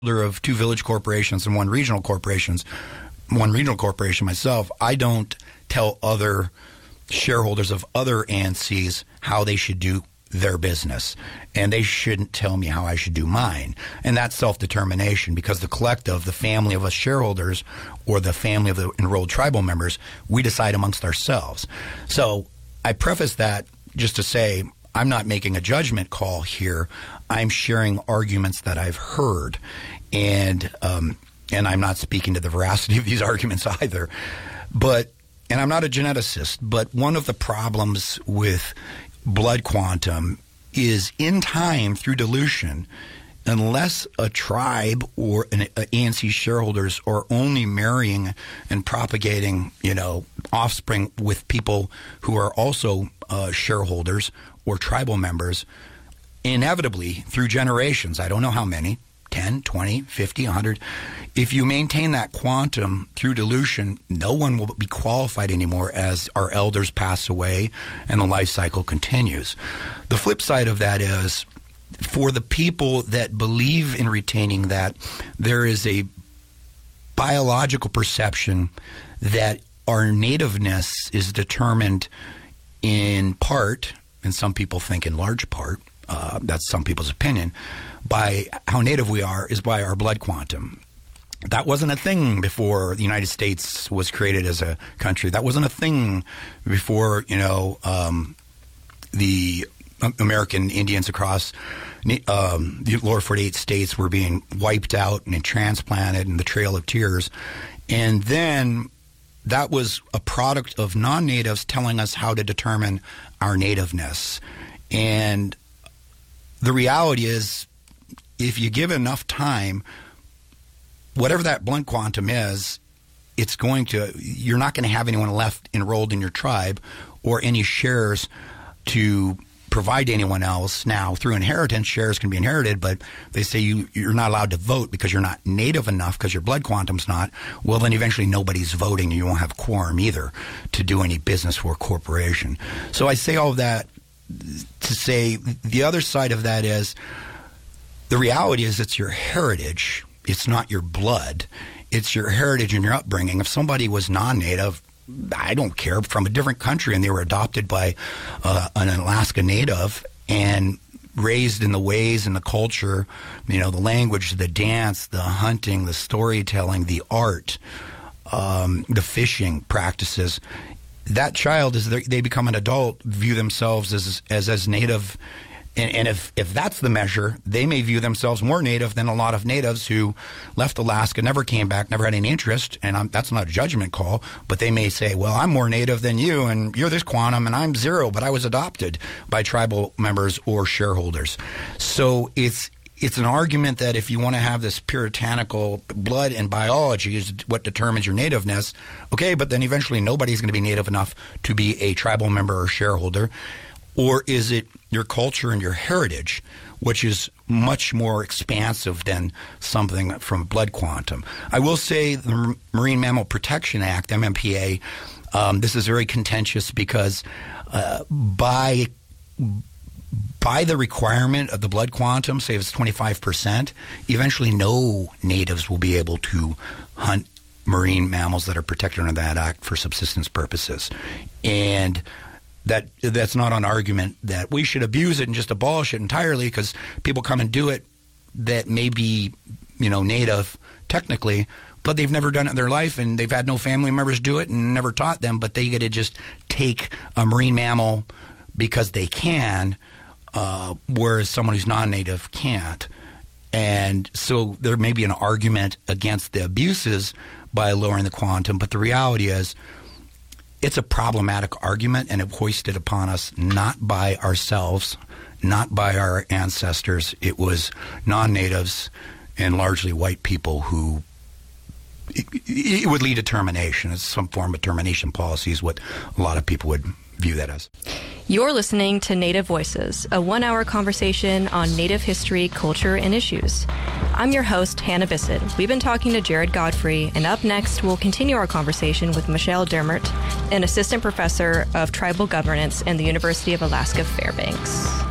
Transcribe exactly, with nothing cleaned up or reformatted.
Of two village corporations and one regional corporations, one regional corporation myself, I don't tell other shareholders of other A N Cs how they should do their business, and they shouldn't tell me how I should do mine. And that's self-determination, because the collective, the family of us shareholders, or the family of the enrolled tribal members, we decide amongst ourselves. So I preface that just to say I'm not making a judgment call here. I'm sharing arguments that I've heard, and um, and I'm not speaking to the veracity of these arguments either. But and I'm not a geneticist, but one of the problems with blood quantum is in time through dilution, unless a tribe or an A N C shareholders are only marrying and propagating, you know, offspring with people who are also uh, shareholders or tribal members, inevitably through generations, I don't know how many, ten, twenty, fifty, one hundred, if you maintain that quantum through dilution, no one will be qualified anymore as our elders pass away and the life cycle continues. The flip side of that is, for the people that believe in retaining that, there is a biological perception that our nativeness is determined in part, and some people think in large part, uh, that's some people's opinion, by how native we are is by our blood quantum. That wasn't a thing before the United States was created as a country. That wasn't a thing before, you know, um, the American Indians across um, the lower forty-eight states were being wiped out and transplanted in the Trail of Tears. And then that was a product of non-natives telling us how to determine our nativeness. And the reality is, if you give enough time, whatever that blood quantum is, it's going to, you're not going to have anyone left enrolled in your tribe or any shares to provide anyone else. Now, through inheritance, shares can be inherited, but they say you, you're not allowed to vote because you're not native enough because your blood quantum's not. Well, then eventually nobody's voting and you won't have quorum either to do any business for a corporation. So I say all of that to say the other side of that is, the reality is it's your heritage. It's not your blood. It's your heritage and your upbringing. If somebody was non-native, I don't care, from a different country, and they were adopted by uh, an Alaska Native and raised in the ways and the culture, you know, the language, the dance, the hunting, the storytelling, the art, um, the fishing practices, that child, as they become an adult, view themselves as as, as native. And, and if, if that's the measure, they may view themselves more native than a lot of natives who left Alaska, never came back, never had any interest. And I'm, that's not a judgment call, but they may say, well, I'm more native than you, and you're this quantum, and I'm zero, but I was adopted by tribal members or shareholders. So it's it's an argument that if you want to have this puritanical blood and biology is what determines your nativeness, okay, but then eventually nobody's going to be native enough to be a tribal member or shareholder. Or is it your culture and your heritage, which is much more expansive than something from blood quantum? I will say the Marine Mammal Protection Act, M M P A, um, this is very contentious because uh, by by the requirement of the blood quantum, say if it's twenty-five percent, eventually no natives will be able to hunt marine mammals that are protected under that act for subsistence purposes. And That that's not an argument that we should abuse it and just abolish it entirely, because people come and do it that may be, you know, native technically, but they've never done it in their life, and they've had no family members do it and never taught them, but they get to just take a marine mammal because they can, uh, whereas someone who's non-native can't. And so there may be an argument against the abuses by lowering the quantum, but the reality is, it's a problematic argument, and it hoisted upon us not by ourselves, not by our ancestors. It was non-natives and largely white people who it, it would lead to termination. It's some form of termination policy is what a lot of people would view that as. You're listening to Native Voices, a one-hour conversation on Native history, culture, and issues. I'm your host, Hannah Bissett. We've been talking to Jared Godfrey, and up next, we'll continue our conversation with Michelle Dermert, an assistant professor of tribal governance in the University of Alaska Fairbanks.